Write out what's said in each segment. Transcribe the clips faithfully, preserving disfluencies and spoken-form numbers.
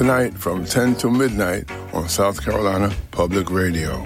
Tonight from ten to midnight on South Carolina Public Radio.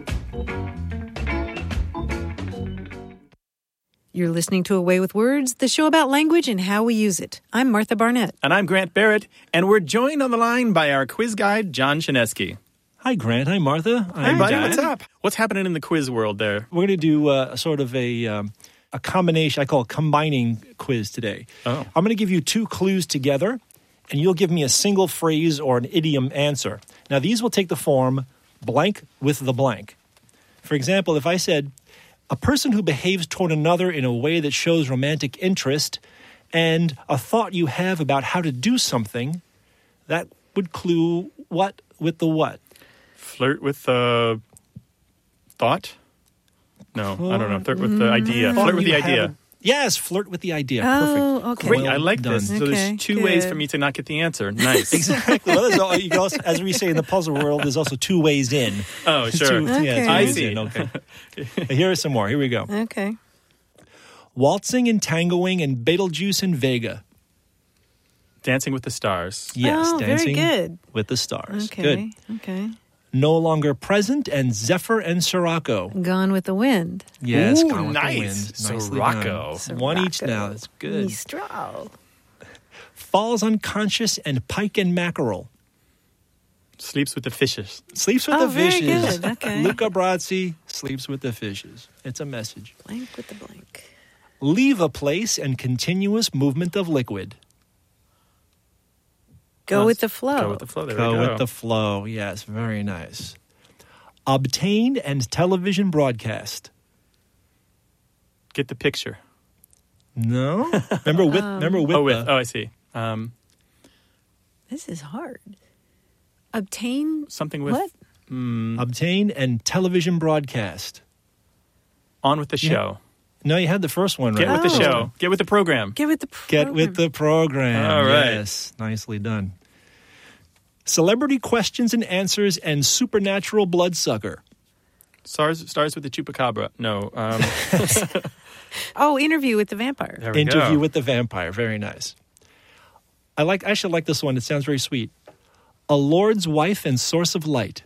You're listening to Away with Words, the show about language and how we use it. I'm Martha Barnett. And I'm Grant Barrett, and we're joined on the line by our quiz guide, John Chinesky. Hi, Grant. Hi, Martha. Hi, I'm buddy. John. What's up? What's happening in the quiz world there? We're going to do uh, sort of a um, a combination, I call it combining quiz today. Oh. I'm going to give you two clues together, and you'll give me a single phrase or an idiom answer. Now, these will take the form blank with the blank. For example, if I said, a person who behaves toward another in a way that shows romantic interest and a thought you have about how to do something, that would clue what with the what? Flirt with the thought? No, I don't know. Flirt with the idea. Thought Flirt with you the idea. haven't- Yes, flirt with the idea. Oh, Perfect. okay. Great, Well I like this. done. So Okay, there's two ways good. for me to not get the answer. Nice. Exactly. Well, there's al- you can also, as we say in the puzzle world, there's also two ways in. Oh, sure. Two, yeah, Okay. two I ways see. in, okay. Here are some more. Here we go. Okay. Waltzing and tangoing and Betelgeuse and Vega. Dancing with the Stars. Yes, Oh, very dancing good. with the stars. Okay. Good. Okay. No Longer Present and Zephyr and Sirocco. Gone with the Wind. Yes, Ooh, Gone with nice. the Wind. Nicely Sirocco. done. One each Sirocco. now. That's good. Mistral. Falls Unconscious and Pike and Mackerel. Sleeps with the fishes. Sleeps with Oh, the very fishes. good. Okay. Luca Brasi sleeps with the fishes. It's a message. Blank with the blank. Leave a place and continuous movement of liquid. Go Nice. with the flow. Go with the flow. There Go we go. with the flow. Yes, very nice. Obtain and television broadcast. Get the picture. No? Remember with remember with, oh, with. the, Oh, I see. Um, This is hard. Obtain something with what? obtain and television broadcast. on with the show. No, you had the first one, right? Get with the Oh. show. Get with the program. Get with the Get program. with the program. All right. Yes, nicely done. Celebrity questions and answers and supernatural bloodsucker. Stars, stars with the chupacabra. No. Um, Oh, interview with the vampire. there we Interview go. with the vampire. Very nice. I like. I should like this one. It sounds very sweet. A lord's wife and source of light.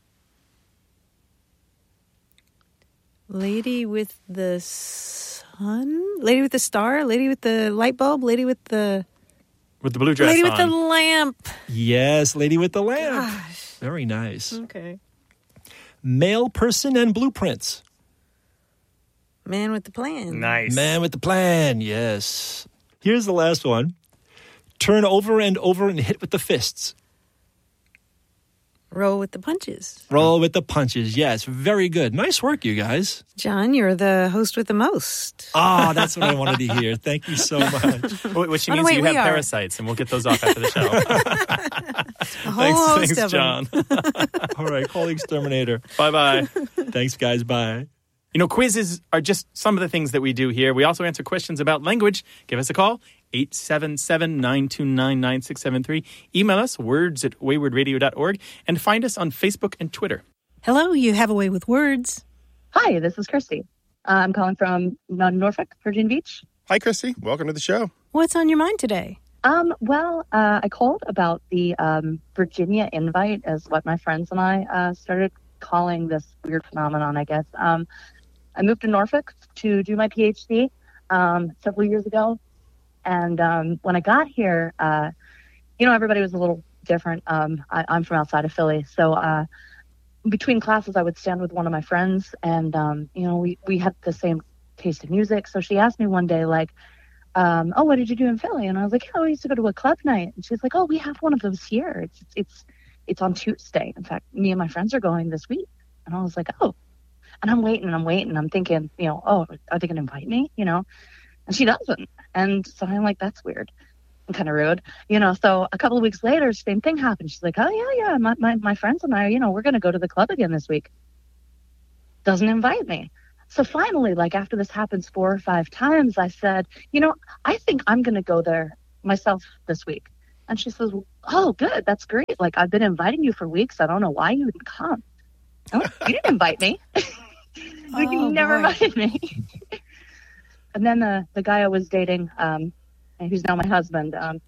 Lady with the sun? Lady with the star? Lady with the light bulb? Lady with the... With the blue dress Lady on. with the lamp. Yes, lady with the lamp. Gosh. Very nice. Okay. Male person and blueprints. Man with the plan. Nice. Man with the plan. Yes. Here's the last one. Turn over and over and hit with the fists. Roll with the punches. Roll with the punches. Yes, very good. Nice work, you guys. John, you're the host with the most. Ah, that's what I wanted to hear. Thank you so much. Wh- Which Oh, no, means wait, you we have are. parasites, and we'll get those off after the show. A whole thanks, host thanks, of them. John. All right, call the exterminator. Bye-bye. Thanks, guys. Bye. You know, quizzes are just some of the things that we do here. We also answer questions about language. Give us a call, eight seven seven, nine two nine, nine six seven three. Email us, words at wayward radio dot org, and find us on Facebook and Twitter. Hello, you have a way with words. Hi, this is Kirsty. Uh, I'm calling from Norfolk, Virginia Beach. Hi, Christy. Welcome to the show. What's on your mind today? Um, well, uh, I called about the um, Virginia Invite, as what my friends and I uh, started calling this weird phenomenon, I guess. Um, I moved to Norfolk to do my PhD um, several years ago. And um, when I got here, uh, you know, everybody was a little different. Um, I, I'm from outside of Philly. So uh, between classes, I would stand with one of my friends. And, um, you know, we, we had the same taste in music. So she asked me one day, like, um, oh, what did you do in Philly? And I was like, oh, I used to go to a club night. And she's like, oh, we have one of those here. It's it's it's, it's on Tuesday. In fact, me and my friends are going this week. And I was like, oh. And I'm waiting and I'm waiting. I'm thinking, you know, oh, are they going to invite me? You know? And she doesn't. And so I'm like, that's weird and kind of rude, you know? So a couple of weeks later, same thing happened. She's like, oh, yeah, yeah, my, my, my friends and I, you know, we're going to go to the club again this week. Doesn't invite me. So finally, like after this happens four or five times, I said, you know, I think I'm going to go there myself this week. And she says, oh, good. That's great. Like, I've been inviting you for weeks. I don't know why you didn't come. Oh, you didn't invite me. Like, Oh, you never boy. invited me. And then the, the guy I was dating, um, and who's now my husband, um,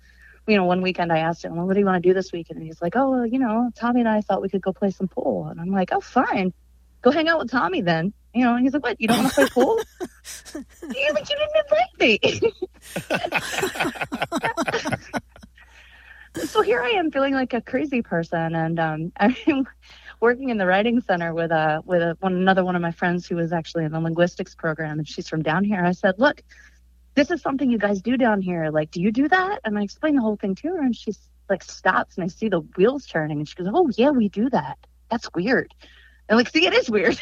you know, one weekend I asked him, well, what do you want to do this weekend? And he's like, oh, well, you know, Tommy and I thought we could go play some pool. And I'm like, oh, fine. Go hang out with Tommy then. You know, and he's like, what, you don't want to play pool? He's like, you didn't invite me. So here I am feeling like a crazy person. And um, I'm working in the writing center with, a, with a, one, another one of my friends who was actually in the linguistics program. And she's from down here. I said, look, this is something you guys do down here. Like, do you do that? And I explained the whole thing to her. And she's like, stops. And I see the wheels turning. And she goes, oh, yeah, we do that. That's weird. And like, see, it is weird.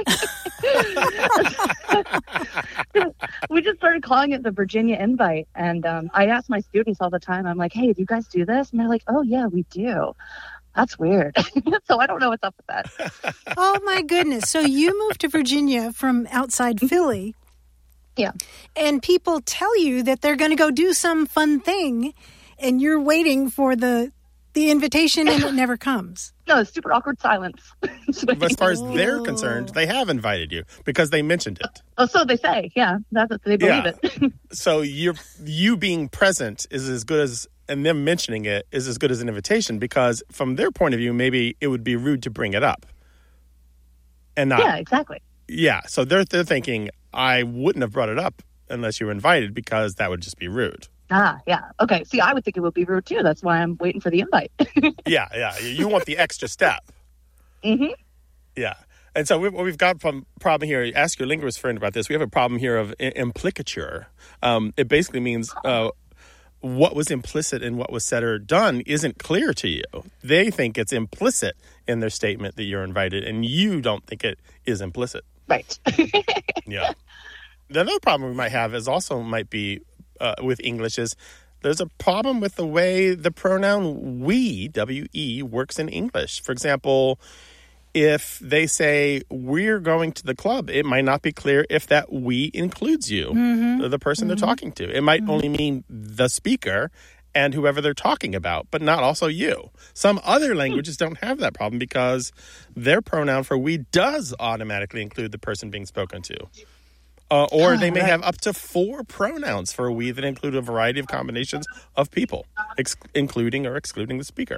We just started calling it the Virginia Invite. And um, I ask my students all the time, I'm like, hey, do you guys do this? And they're like, oh, yeah, we do. That's weird. So I don't know what's up with that. Oh, my goodness. So you moved to Virginia from outside Philly. Yeah. And people tell you that they're going to go do some fun thing, and you're waiting for the the invitation, and it never comes. No, it's super awkward silence. But as far as they're concerned, they have invited you because they mentioned it. Oh, so they say. Yeah, that's what they believe Yeah. it. So you're, you being present is as good as, and them mentioning it is as good as an invitation, because from their point of view, maybe it would be rude to bring it up. And not, Yeah, exactly. yeah. So they're, they're thinking, I wouldn't have brought it up unless you were invited, because that would just be rude. Ah, yeah. Okay. See, I would think it would be rude too. That's why I'm waiting for the invite. Yeah, yeah. You want the extra step. Mm-hmm. Yeah. And so we've, we've got a problem here. Ask your linguist friend about this. We have a problem here of i- implicature. Um, it basically means uh, what was implicit in what was said or done isn't clear to you. They think it's implicit in their statement that you're invited, and you don't think it is implicit. Right. Yeah. The other problem we might have is also might be uh, with English is there's a problem with the way the pronoun we, W E, works in English. For example, if they say, we're going to the club, it might not be clear if that we includes you, mm-hmm. the, the person mm-hmm. they're talking to. It might mm-hmm. only mean the speaker and whoever they're talking about, but not also you. Some other languages don't have that problem because their pronoun for we does automatically include the person being spoken to. Uh, or oh, they may right. have up to four pronouns for a we that include a variety of combinations of people, ex- including or excluding the speaker.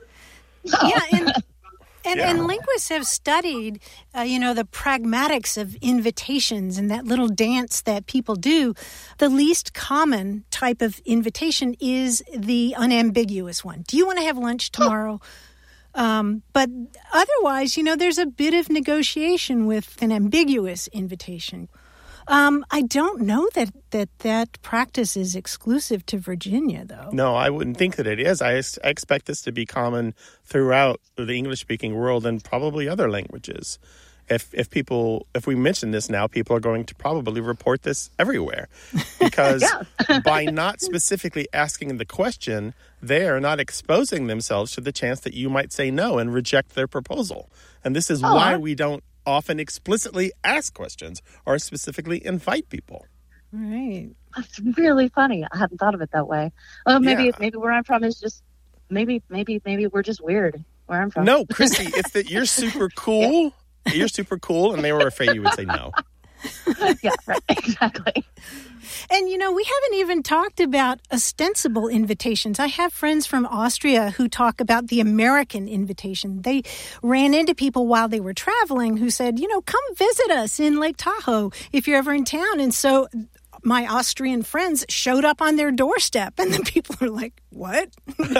Yeah, and, and, yeah. and linguists have studied, uh, you know, the pragmatics of invitations and that little dance that people do. The least common type of invitation is the unambiguous one. Do you want to have lunch tomorrow? Um, but otherwise, you know, there's a bit of negotiation with an ambiguous invitation. Um, I don't know that, that that practice is exclusive to Virginia, though. No, I wouldn't think that it is. I, I expect this to be common throughout the English-speaking world and probably other languages. If if people if we mention this now, people are going to probably report this everywhere, because by not specifically asking the question, they are not exposing themselves to the chance that you might say no and reject their proposal. And this is oh. why we don't often explicitly ask questions or specifically invite people. Right. That's really funny. I hadn't thought of it that way. Well, maybe Yeah. maybe where I'm from is just maybe maybe maybe we're just weird where I'm from. No, Christy, it's that you're super cool. You're super cool, and they were afraid you would say no. Yeah, right. Exactly. And, you know, we haven't even talked about ostensible invitations. I have friends from Austria who talk about the American invitation. They ran into people while they were traveling who said, you know, come visit us in Lake Tahoe if you're ever in town. And so my Austrian friends showed up on their doorstep, and the people were like, what?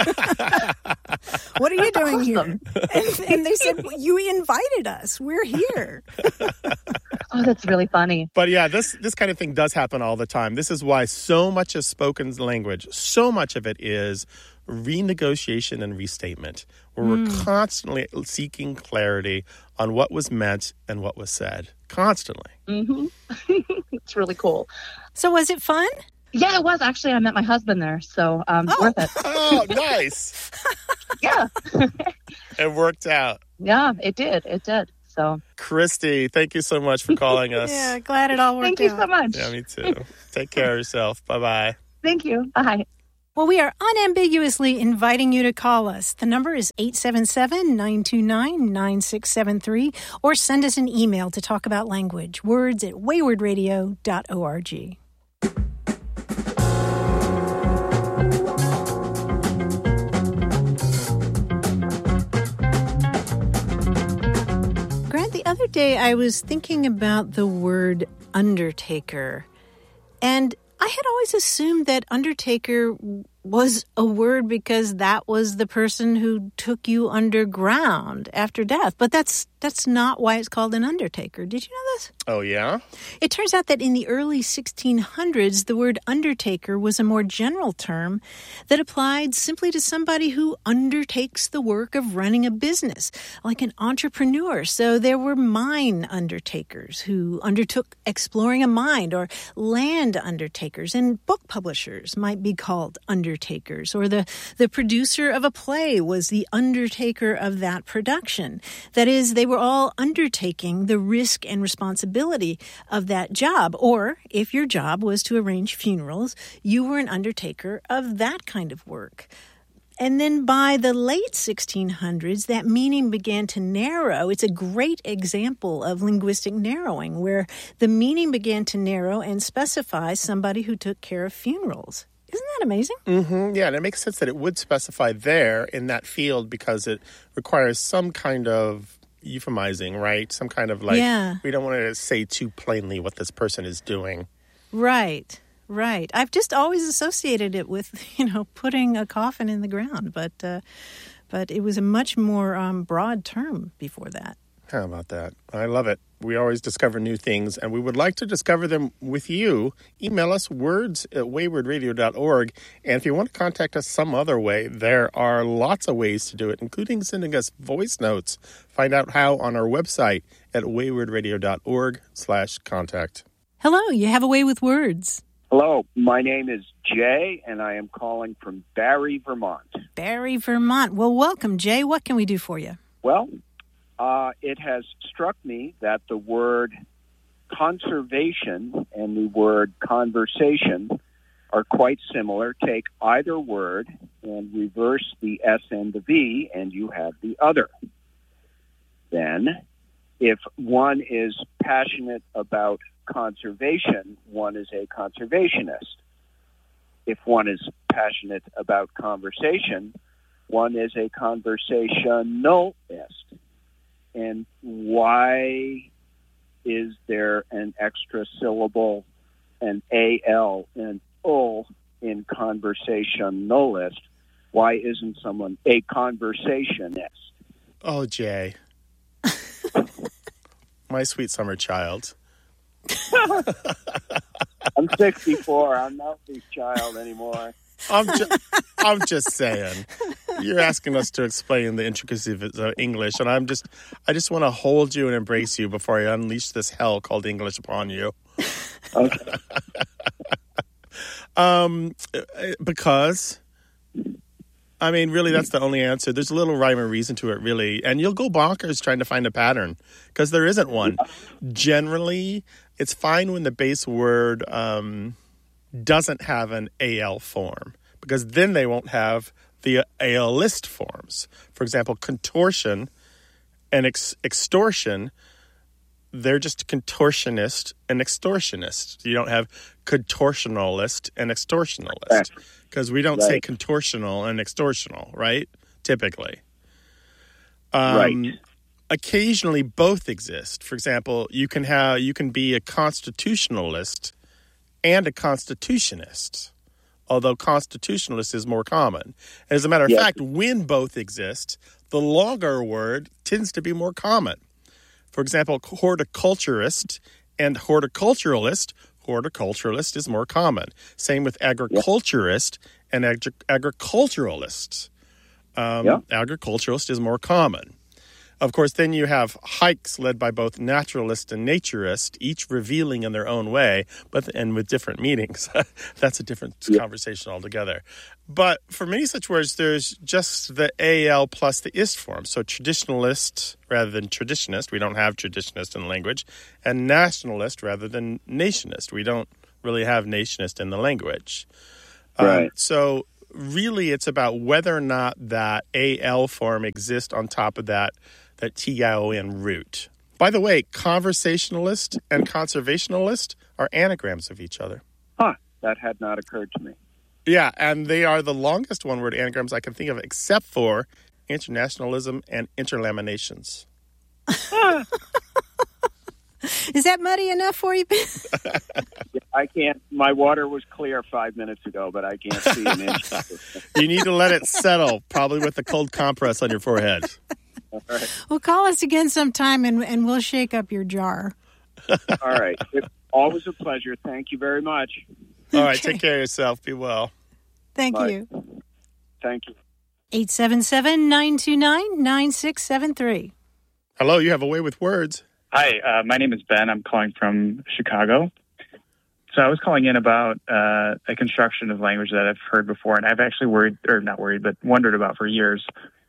What are you doing here? And, and they said, well, you invited us. We're here. Oh, that's really funny. But yeah, this this kind of thing does happen all the time. This is why so much of spoken language, so much of it is renegotiation and restatement, where mm. we're constantly seeking clarity on what was meant and what was said. Constantly. Mm-hmm. It's really cool. So was it fun? Yeah, it was. Actually, I met my husband there, so um, oh. worth it. Oh, nice. Yeah. It worked out. Yeah, it did. It did. So, Christy, thank you so much for calling us. Yeah, glad it all worked Thank you out. so much. Yeah, me too. Take care of yourself. Bye-bye. Thank you. Bye. Well, we are unambiguously inviting you to call us. The number is eight seven seven, nine two nine, nine six seven three, or send us an email to talk about language, words at wayward radio dot org. day I was thinking about the word undertaker, and I had always assumed that undertaker was a word because that was the person who took you underground after death. But that's that's not why it's called an undertaker. Did you know this? Oh, yeah? It turns out that in the early sixteen hundreds, the word undertaker was a more general term that applied simply to somebody who undertakes the work of running a business, like an entrepreneur. So there were mine undertakers who undertook exploring a mine, or land undertakers, and book publishers might be called undertakers, or the, the producer of a play was the undertaker of that production. That is, they were all undertaking the risk and responsibility of that job. Or if your job was to arrange funerals, you were an undertaker of that kind of work. And then by the late sixteen hundreds, that meaning began to narrow. It's a great example of linguistic narrowing, where the meaning began to narrow and specify somebody who took care of funerals. Isn't that amazing? Mm-hmm. Yeah, and it makes sense that it would specify there in that field because it requires some kind of euphemizing, right? Some kind of like, yeah. We don't want to say too plainly what this person is doing. Right, right. I've just always associated it with, you know, putting a coffin in the ground, but uh, but it was a much more um, broad term before that. How about that? I love it. We always discover new things, and we would like to discover them with you. Email us words at wayward radio dot org. And if you want to contact us some other way, there are lots of ways to do it, including sending us voice notes. Find out how on our website at wayward radio dot org slash contact. Hello, you have a way with words. Hello, my name is Jay, and I am calling from Barry, Vermont. Barry, Vermont. Well, welcome, Jay. What can we do for you? Well, Uh, it has struck me that the word conservation and the word conversation are quite similar. Take either word and reverse the S and the V, and you have the other. Then, if one is passionate about conservation, one is a conservationist. If one is passionate about conversation, one is a conversationalist. And why is there an extra syllable, an A L and O in conversationalist? Why isn't someone a conversationist? Oh, Jay. My sweet summer child. I'm sixty-four. I'm not this child anymore. I'm, ju- I'm just saying. You're asking us to explain the intricacies of English, and I'm just, I just want to hold you and embrace you before I unleash this hell called English upon you. Okay. um, because, I mean, really, that's the only answer. There's a little rhyme or reason to it, really, and you'll go bonkers trying to find a pattern because there isn't one. Generally, it's fine when the base word um, doesn't have an A L form, because then they won't have the A L list forms. For example, contortion and ex- extortion, they're just contortionist and extortionist. You don't have contortionalist and extortionalist, because we don't right. say contortional and extortional, right? Typically. Um, right. Occasionally, both exist. For example, you can have you can be a constitutionalist and a constitutionist, although constitutionalist is more common. As a matter of yes. fact, when both exist, the longer word tends to be more common. For example, horticulturist and horticulturalist, horticulturalist is more common. Same with agriculturist yes. and ag- agriculturalist. Um, yeah. Agriculturalist is more common. Of course, then you have hikes led by both naturalist and naturist, each revealing in their own way, but and with different meanings. That's a different yeah. conversation altogether. But for many such words, there's just the A L plus the ist form. So traditionalist rather than traditionist. We don't have traditionist in the language. And nationalist rather than nationist. We don't really have nationist in the language. Right. Um, so really, it's about whether or not that A L form exists on top of that that T I O N root. By the way, conversationalist and conservationalist are anagrams of each other. Huh, that had not occurred to me. Yeah, and they are the longest one-word anagrams I can think of, except for internationalism and interlaminations. Is that muddy enough for you, Ben? I can't. My water was clear five minutes ago, but I can't see an inch. You need to let it settle, probably with a cold compress on your forehead. All right. Well, call us again sometime, and, and we'll shake up your jar. All right. It's always a pleasure. Thank you very much. All right. Okay. Take care of yourself. Be well. Thank Bye. you. Thank you. eight seven seven, nine two nine, nine six seven three. Hello. You have a way with words. Hi, uh, my name is Ben. I'm calling from Chicago. So I was calling in about uh, a construction of language that I've heard before, and I've actually worried, or not worried, but wondered about for years.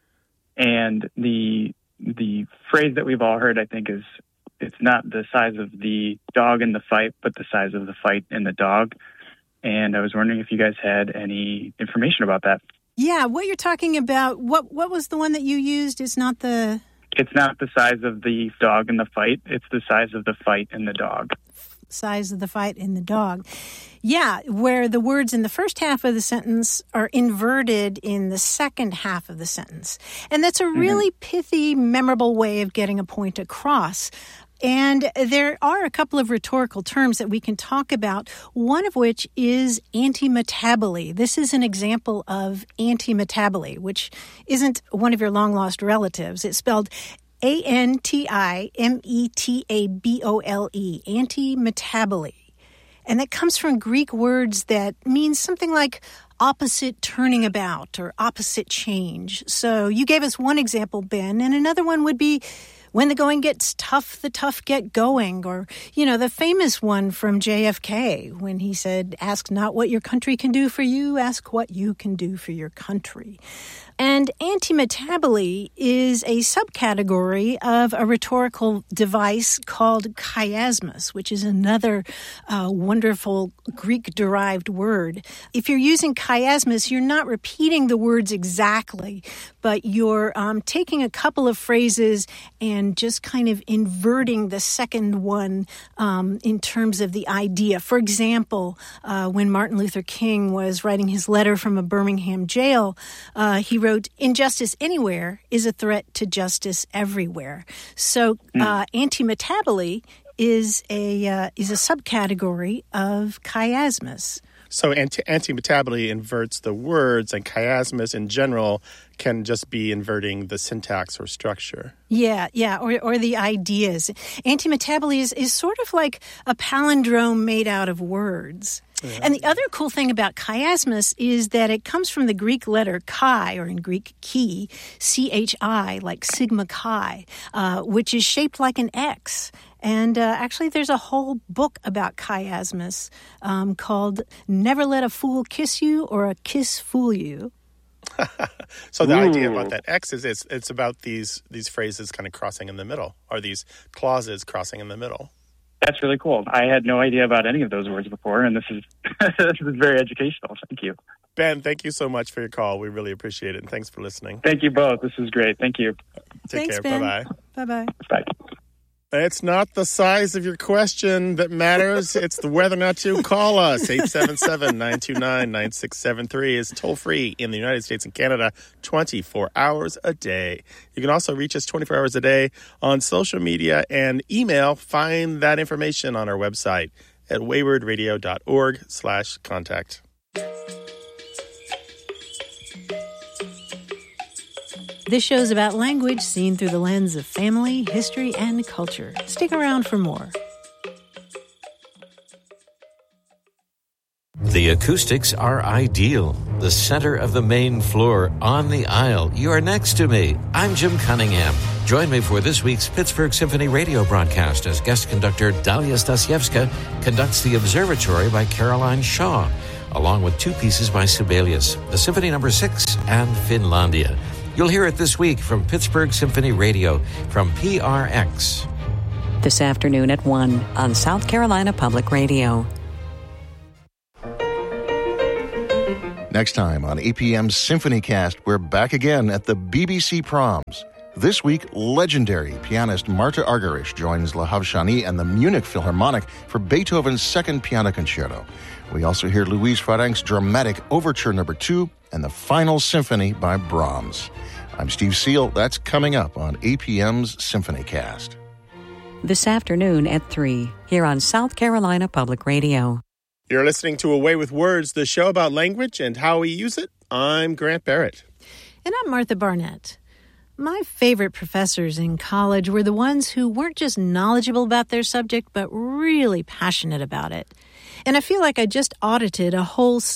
And the the phrase that we've all heard, I think, is it's not the size of the dog in the fight, but the size of the fight in the dog. And I was wondering if you guys had any information about that. Yeah, what you're talking about, what what was the one that you used? It's not the... It's not the size of the dog in the fight. It's the size of the fight in the dog. Size of the fight in the dog. Yeah, where the words in the first half of the sentence are inverted in the second half of the sentence. And that's a really mm-hmm. pithy, memorable way of getting a point across. And there are a couple of rhetorical terms that we can talk about, one of which is antimetaboly. This is an example of antimetaboly, which isn't one of your long-lost relatives. It's spelled A N T I M E T A B O L E, antimetaboly. And that comes from Greek words that mean something like opposite turning about or opposite change. So you gave us one example, Ben, and another one would be when the going gets tough, the tough get going. Or, you know, the famous one from J F K when he said, ask not what your country can do for you, ask what you can do for your country. And antimetaboly is a subcategory of a rhetorical device called chiasmus, which is another uh, wonderful Greek-derived word. If you're using chiasmus, you're not repeating the words exactly, but you're um, taking a couple of phrases and just kind of inverting the second one um, in terms of the idea. For example, uh, when Martin Luther King was writing his letter from a Birmingham jail, uh, he wrote, injustice anywhere is a threat to justice everywhere. So uh, antimetaboly is a uh, is a subcategory of chiasmus. So anti- antimetaboly inverts the words, and chiasmus in general can just be inverting the syntax or structure. Yeah, yeah, or or the ideas. Antimetaboly is, is sort of like a palindrome made out of words. Yeah. And the other cool thing about chiasmus is that it comes from the Greek letter chi, or in Greek chi, C H I, like sigma chi, uh, which is shaped like an X. And uh, actually, there's a whole book about chiasmus um, called Never Let a Fool Kiss You or a Kiss Fool You. So the Ooh. idea about that X is it's, it's about these, these phrases kind of crossing in the middle, or these clauses crossing in the middle. That's really cool. I had no idea about any of those words before, and this is this is very educational. Thank you. Ben, thank you so much for your call. We really appreciate it, and thanks for listening. Thank you both. This is great. Thank you. Take Thanks, care. Ben. Bye-bye. Bye-bye. Bye. It's not the size of your question that matters. It's the whether or not to call us. eight seven seven, nine two nine, nine six seven three is toll-free in the United States and Canada twenty-four hours a day. You can also reach us twenty-four hours a day on social media and email. Find that information on our website at waywardradio.org slash contact. This show's about language seen through the lens of family, history, and culture. Stick around for more. The acoustics are ideal. The center of the main floor, on the aisle. You are next to me. I'm Jim Cunningham. Join me for this week's Pittsburgh Symphony radio broadcast as guest conductor Dalia Stasiewska conducts The Observatory by Caroline Shaw, along with two pieces by Sibelius, the Symphony Number Six and Finlandia. You'll hear it this week from Pittsburgh Symphony Radio from P R X. This afternoon at one on South Carolina Public Radio. Next time on A P M's SymphonyCast, we're back again at the B B C Proms. This week, legendary pianist Marta Argerich joins Lahav Shani and the Munich Philharmonic for Beethoven's Second Piano Concerto. We also hear Louise Farrenc's dramatic Overture Number Two and the Final Symphony by Brahms. I'm Steve Seal. That's coming up on A P M's SymphonyCast. This afternoon at three, here on South Carolina Public Radio. You're listening to Away with Words, the show about language and how we use it. I'm Grant Barrett. And I'm Martha Barnett. My favorite professors in college were the ones who weren't just knowledgeable about their subject, but really passionate about it. And I feel like I just audited a whole